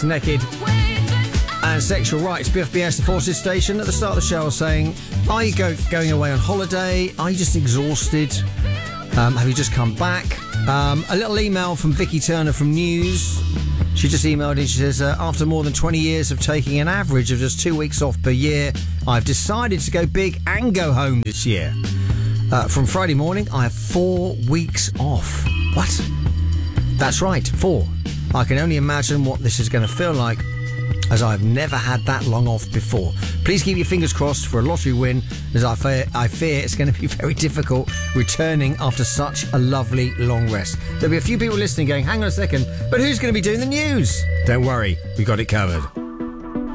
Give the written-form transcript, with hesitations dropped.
Naked and Sexual Rights. Biff BS, the Forces Station. At the start of the show, I was saying, are you going away on holiday? Are you just exhausted? Have you just come back? A little email from Vicky Turner from News. She just emailed and she says, after more than 20 years of taking an average of just 2 weeks off per year, I've decided to go big and go home this year. From Friday morning, I have 4 weeks off. What? That's right, 4. I can only imagine what this is going to feel like, as I've never had that long off before. Please keep your fingers crossed for a lottery win, as I fear it's going to be very difficult returning after such a lovely long rest. There'll be a few people listening going, hang on a second, but who's going to be doing the news? Don't worry, we've got it covered.